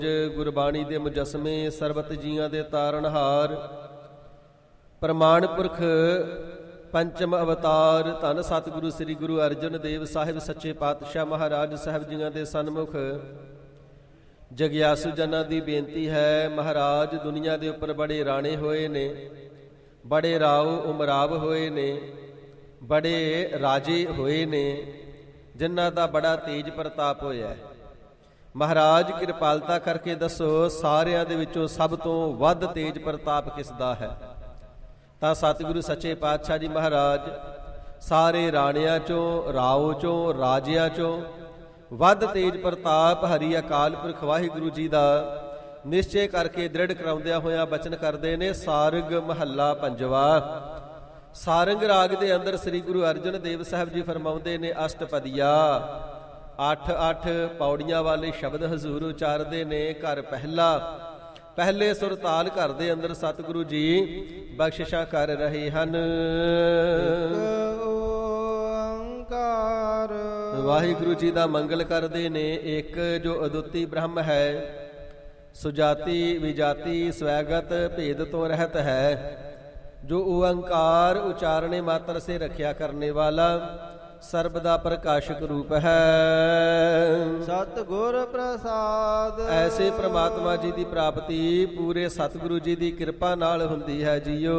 ਗੁਰਬਾਣੀ ਦੇ ਮੁਜੱਸਮੇ, ਸਰਬਤ ਜੀਆਂ ਦੇ ਤਾਰਨਹਾਰ, ਪ੍ਰਮਾਣ ਪੁਰਖ ਪੰਚਮ ਅਵਤਾਰ, ਧੰਨ ਸਤਿਗੁਰੂ ਸ੍ਰੀ ਗੁਰੂ ਅਰਜਨ ਦੇਵ ਸਾਹਿਬ ਸੱਚੇ ਪਾਤਸ਼ਾਹ ਮਹਾਰਾਜ ਸਾਹਿਬ ਜੀਆਂ ਦੇ ਸਨਮੁਖ ਜਗਿਆਸੂ ਜਨਾਂ ਦੀ ਬੇਨਤੀ ਹੈ। ਮਹਾਰਾਜ ਦੁਨੀਆ ਦੇ ਉੱਪਰ ਬੜੇ ਰਾਣੇ ਹੋਏ ਨੇ, ਬੜੇ ਰਾਉ ਉਮਰਾਵ ਹੋਏ ਨੇ, ਬੜੇ ਰਾਜੇ ਹੋਏ ਨੇ, ਜਿਨ੍ਹਾਂ ਦਾ ਬੜਾ ਤੇਜ ਪ੍ਰਤਾਪ ਹੋਇਆ। ਮਹਾਰਾਜ ਕਿਰਪਾਲਤਾ ਕਰਕੇ ਦੱਸੋ, ਸਾਰਿਆਂ ਦੇ ਵਿੱਚੋਂ ਸਭ ਤੋਂ ਵੱਧ ਤੇਜ ਪ੍ਰਤਾਪ ਕਿਸ ਦਾ ਹੈ? ਤਾਂ ਸਤਿਗੁਰੂ ਸੱਚੇ ਪਾਤਸ਼ਾਹ ਜੀ ਮਹਾਰਾਜ ਸਾਰੇ ਰਾਣਿਆਂ ਚੋਂ, ਰਾਓ ਚੋਂ, ਰਾਜਿਆਂ ਚੋਂ ਵੱਧ ਤੇਜ ਪ੍ਰਤਾਪ ਹਰੀ ਅਕਾਲ ਪੁਰਖ ਵਾਹਿਗੁਰੂ ਜੀ ਦਾ ਨਿਸ਼ਚੇ ਕਰਕੇ ਦ੍ਰਿੜ ਕਰਾਉਂਦਿਆਂ ਹੋਇਆਂ ਬਚਨ ਕਰਦੇ ਨੇ। ਸਾਰੰਗ ਮਹੱਲਾ ਪੰਜਵਾ। ਸਾਰੰਗ ਰਾਗ ਦੇ ਅੰਦਰ ਸ੍ਰੀ ਗੁਰੂ ਅਰਜਨ ਦੇਵ ਸਾਹਿਬ ਜੀ ਫਰਮਾਉਂਦੇ ਨੇ ਅਸ਼ਟਪਦੀਆ, 8-8 ਪੌੜੀਆਂ ਵਾਲੇ ਸ਼ਬਦ ਹਜ਼ੂਰ ਉਚਾਰਦੇ ਨੇ। ਘਰ ਪਹਿਲਾ, ਪਹਿਲੇ ਸੁਰ ਤਾਲ ਘਰ ਦੇ ਅੰਦਰ ਸਤਿਗੁਰੂ ਜੀ ਬਖਸ਼ਿਸ਼ਾਂ ਕਰ ਰਹੇ ਹਨ। ਓੰਕਾਰ ਵਾਹਿਗੁਰੂ ਜੀ ਦਾ ਮੰਗਲ ਕਰਦੇ ਨੇ। ਇੱਕ ਜੋ ਅਦੁੱਤੀ ਬ੍ਰਹਮ ਹੈ, ਸੁਜਾਤੀ ਵਿਜਾਤੀ ਸਵੈਗਤ ਭੇਦ ਤੋਂ ਰਹਿਤ ਹੈ, ਜੋ ਓੰਕਾਰ ਉਚਾਰਣੇ ਮਾਤਰ ਸੇ ਰੱਖਿਆ ਕਰਨੇ ਵਾਲਾ ਸਰਬ ਦਾ ਪ੍ਰਕਾਸ਼ਕ ਰੂਪ ਹੈ। ਸਤਿਗੁਰ ਪ੍ਰਸਾਦ ਐਸੇ ਪ੍ਰਮਾਤਮਾ ਜੀ ਦੀ ਪ੍ਰਾਪਤੀ ਪੂਰੇ ਸਤਿਗੁਰੂ ਜੀ ਦੀ ਕਿਰਪਾ ਨਾਲ ਹੁੰਦੀ ਹੈ ਜੀਓ।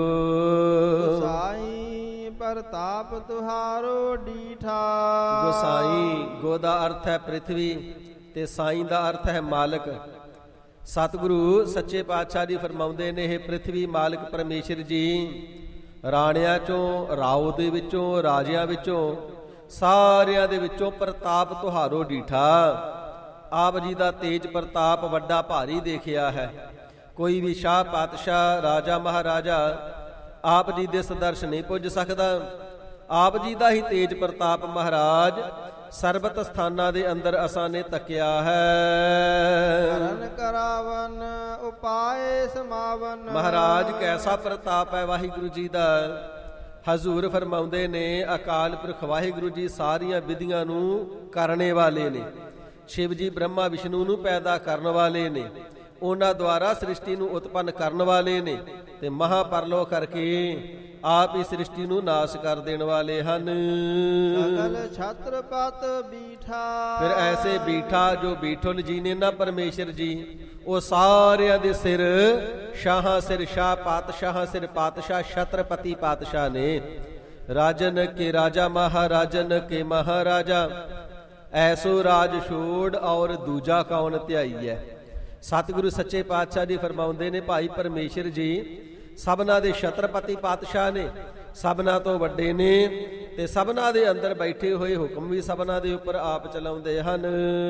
ਸਾਈਂ ਪ੍ਰਤਾਪ ਤੁਹਾਰੋ ਡੀਠਾ। ਗੋਸਾਈ, ਗੋ ਦਾ ਅਰਥ ਹੈ ਪ੍ਰਿਥਵੀ ਤੇ ਸਾਈਂ ਦਾ ਅਰਥ ਹੈ ਮਾਲਕ। ਸਤਿਗੁਰੂ ਸੱਚੇ ਪਾਤਸ਼ਾਹ ਜੀ ਫਰਮਾਉਂਦੇ ਨੇ, ਇਹ ਪ੍ਰਿਥਵੀ ਮਾਲਕ ਪਰਮੇਸ਼ਰ ਜੀ ਰਾਣਿਆਂ ਚੋਂ, ਰਾਓ ਦੇ ਵਿੱਚੋਂ, ਰਾਜਿਆਂ ਵਿੱਚੋਂ, ਸਾਰਿਆਂ ਦੇ ਵਿੱਚੋਂ ਪ੍ਰਤਾਪ ਤੁਹਾਰੋ ਡੀਠਾ। ਆਪ ਜੀ ਦਾ ਤੇਜ ਪ੍ਰਤਾਪ ਵੱਡਾ ਭਾਰੀ ਦੇਖਿਆ ਹੈ। ਕੋਈ ਵੀ ਸ਼ਾਹ ਪਾਤਸ਼ਾਹ, ਰਾਜਾ ਮਹਾਰਾਜਾ ਆਪ ਜੀ ਦੇ ਸਦਰਸ਼ ਨਹੀਂ ਪੁੱਜ ਸਕਦਾ। ਆਪ ਜੀ ਦਾ ਹੀ ਤੇਜ ਪ੍ਰਤਾਪ ਮਹਾਰਾਜ ਸਰਬਤ ਸਥਾਨਾਂ ਦੇ ਅੰਦਰ ਅਸਾਂ ਨੇ ਤੱਕਿਆ ਹੈ। ਕਰਨ ਕਰਾਵਨ ਉਪਾਏ ਸਮਾਵਨ। ਮਹਾਰਾਜ ਕੈਸਾ ਪ੍ਰਤਾਪ ਹੈ ਵਾਹਿਗੁਰੂ ਜੀ ਦਾ। ਹਜ਼ੂਰ ਫਰਮਾਉਂਦੇ ਨੇ, ਅਕਾਲ ਪੁਰਖ ਵਾਹਿਗੁਰੂ ਜੀ ਸਾਰੀਆਂ ਵਿਧੀਆਂ ਨੂੰ ਕਰਨੇ ਵਾਲੇ ਨੇ। ਸ਼ਿਵ ਜੀ ਬ੍ਰਹਮਾ ਵਿਸ਼ਨੂੰ ਨੂੰ ਪੈਦਾ ਕਰਨ ਵਾਲੇ ਨੇ, ਉਹਨਾਂ ਦੁਆਰਾ ਸ੍ਰਿਸ਼ਟੀ ਨੂੰ ਉਤਪੰਨ ਕਰਨ ਵਾਲੇ ਨੇ, ਤੇ ਮਹਾਪਰਲੋ ਕਰਕੇ ਆਪ ਹੀ ਸ੍ਰਿਸ਼ਟੀ ਨੂੰ ਨਾਸ਼ ਕਰ ਦੇਣ ਵਾਲੇ ਹਨ। ਸਗਲ ਛਤਰਪਤ ਬੀਠਾ। ਫਿਰ ਐਸੇ ਬੀਠਾ ਜੋ ਬੀਠੁਲ ਜੀ ਨੇ ਨਾ ਪਰਮੇਸ਼ਰ ਜੀ, ਉਹ ਸਾਰਿਆਂ ਦੇ ਸਿਰ ਸ਼ਾਹਾਂ ਸਿਰ ਸ਼ਾਹ, ਪਾਤਸ਼ਾਹਾਂ ਸਿਰ ਪਾਤਸ਼ਾਹ, ਛਤਰਪਤੀ ਪਾਤਸ਼ਾਹ ਨੇ। ਰਾਜਨ ਕੇ ਰਾਜਾ, ਮਹਾਰਾਜਨ ਕੇ ਮਹਾਰਾਜਾ, ਐਸੋ ਰਾਜ ਛੋੜ ਔਰ ਦੂਜਾ ਕੌਣ ਧਿਆਈ ਹੈ। ਸਤਿਗੁਰੂ ਸੱਚੇ ਪਾਤਸ਼ਾਹ ਜੀ ਫਰਮਾਉਂਦੇ ਨੇ, ਭਾਈ ਪਰਮੇਸ਼ਰ ਜੀ ਸਭਨਾ ਦੇ ਛਤਰਪਤੀ ਪਾਤਸ਼ਾਹ ਨੇ, ਸਭਨਾ ਤੋਂ ਵੱਡੇ ਨੇ, ਤੇ ਸਭਨਾ ਦੇ ਅੰਦਰ ਬੈਠੇ ਹੋਏ ਹੁਕਮ ਵੀ ਸਭਨਾ ਦੇ ਉੱਪਰ ਆਪ ਚਲਾਉਂਦੇ ਹਨ।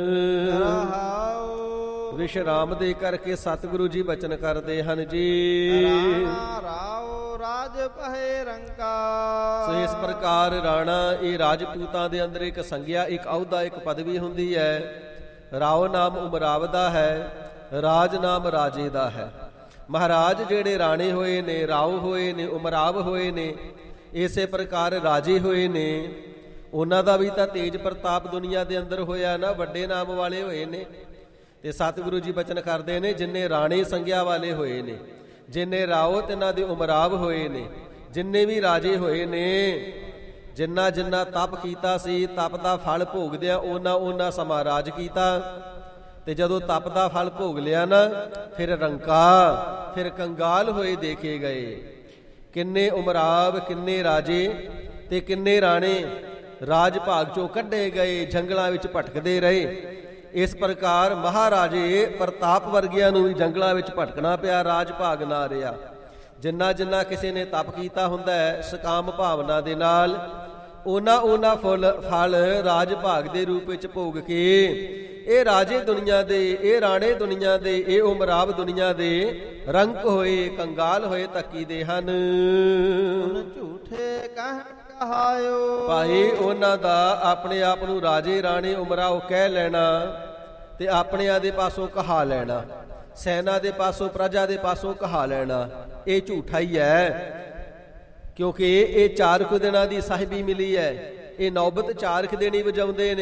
ਵਿਸ਼ਰਾਮ ਦੇ ਕਰਕੇ ਸਤਿਗੁਰੂ ਜੀ ਬਚਨ ਕਰਦੇ ਹਨ ਜੀ। ਰਾਓ ਰਾਜ ਪਹਿ ਰੰਕਾ। ਸੋ ਇਸ ਪ੍ਰਕਾਰ ਰਾਣਾ ਇਹ ਰਾਜਪੂਤਾਂ ਦੇ ਅੰਦਰ ਇੱਕ ਸੰਗਿਆ, ਇੱਕ ਅਹੁਦਾ, ਇੱਕ ਪਦਵੀ ਹੁੰਦੀ ਹੈ। ਰਾਓ ਨਾਮ ਉਮਰਾਵ ਦਾ ਹੈ, ਰਾਜ ਨਾਮ ਰਾਜੇ ਦਾ ਹੈ। ਮਹਾਰਾਜ ਜਿਹੜੇ ਰਾਣੇ ਹੋਏ ਨੇ, ਰਾਓ ਹੋਏ ਨੇ, ਉਮਰਾਵ ਹੋਏ ਨੇ, ਇਸੇ ਪ੍ਰਕਾਰ ਰਾਜੇ ਹੋਏ ਨੇ, ਉਹਨਾਂ ਦਾ ਵੀ ਤਾਂ ਤੇਜ ਪ੍ਰਤਾਪ ਦੁਨੀਆ ਦੇ ਅੰਦਰ ਹੋਇਆ ਨਾ, ਵੱਡੇ ਨਾਮ ਵਾਲੇ ਹੋਏ ਨੇ। ਤੇ ਸਤਿਗੁਰੂ ਜੀ ਬਚਨ ਕਰਦੇ ਨੇ, ਜਿੰਨੇ ਰਾਣੇ ਸੰਗਿਆ ਵਾਲੇ ਹੋਏ ਨੇ, ਜਿੰਨੇ ਰਾਓ ਤਿੰਨਾਂ ਦੇ ਉਮਰਾਵ ਹੋਏ ਨੇ, ਜਿੰਨੇ ਵੀ ਰਾਜੇ ਹੋਏ ਨੇ, ਜਿੰਨਾ ਜਿੰਨਾ ਤਪ ਕੀਤਾ ਸੀ, ਤਪ ਦਾ ਫਲ ਭੋਗਦਿਆਂ ਉਹਨਾਂ ਸਮਾਂ ਰਾਜ ਕੀਤਾ। ਤੇ ਜਦੋਂ ਤਪ ਦਾ ਫਲ ਭੋਗ ਲਿਆ ਨਾ, ਫਿਰ ਰੰਕਾ, ਫਿਰ ਕੰਗਾਲ ਹੋਏ ਦੇਖੇ ਗਏ। ਕਿੰਨੇ ਉਮਰਾਵ, ਕਿੰਨੇ ਰਾਜੇ ਤੇ ਕਿੰਨੇ ਰਾਣੇ ਰਾਜ ਭਾਗ ਚੋਂ ਕੱਢੇ ਗਏ, ਜੰਗਲਾਂ ਵਿੱਚ ਭਟਕਦੇ ਰਹੇ। ਇਸ ਪ੍ਰਕਾਰ ਮਹਾਰਾਜੇ ਪ੍ਰਤਾਪ ਵਰਗਿਆਂ ਨੂੰ ਵੀ ਜੰਗਲਾਂ ਵਿੱਚ ਭਟਕਣਾ ਪਿਆ, ਰਾਜ ਭਾਗ ਨਾ ਰਿਹਾ। ਜਿੰਨਾ ਜਿੰਨਾ ਕਿਸੇ ਨੇ ਤਪ ਕੀਤਾ ਹੁੰਦਾ ਹੈ ਸਕਾਮ ਭਾਵਨਾ ਦੇ ਨਾਲ, ਉਹਨਾਂ ਫਲ ਰਾਜ ਭਾਗ ਦੇ ਰੂਪ ਵਿੱਚ ਭੋਗ ਕੇ ਇਹ ਰਾਜੇ ਦੁਨੀਆ ਦੇ, ਇਹ ਰਾਣੇ ਦੁਨੀਆ ਦੇ, ਇਹ ਉਮਰਾਵ ਦੁਨੀਆ ਦੇ ਰੰਕ ਹੋਏ, ਕੰਗਾਲ ਹੋਏ ਤੱਕੀ ਦੇ ਹਨ। ਝੂਠੇ ਕਹਾਇਓ। ਭਾਈ ਉਹਨਾਂ ਦਾ ਆਪਣੇ ਆਪ ਨੂੰ ਰਾਜੇ, ਰਾਣੇ, ਉਮਰਾਵ ਕਹਿ ਲੈਣਾ ਤੇ ਆਪਣਿਆਂ ਦੇ ਪਾਸੋਂ ਕਹਾ ਲੈਣਾ, ਸੈਨਾ ਦੇ ਪਾਸੋਂ, ਪ੍ਰਜਾ ਦੇ ਪਾਸੋਂ ਕਹਾ ਲੈਣਾ, ਇਹ ਝੂਠਾ ਹੀ ਹੈ। ਕਿਉਂਕਿ ਇਹ 4 ਕੁ ਦਿਨਾਂ ਦੀ ਸਾਹਿਬੀ ਮਿਲੀ ਹੈ। ਇਹ ਨੌਬਤ 4 ਕੁ ਦਿਨ ਹੀ ਵਜਾਉਂਦੇ ਨੇ।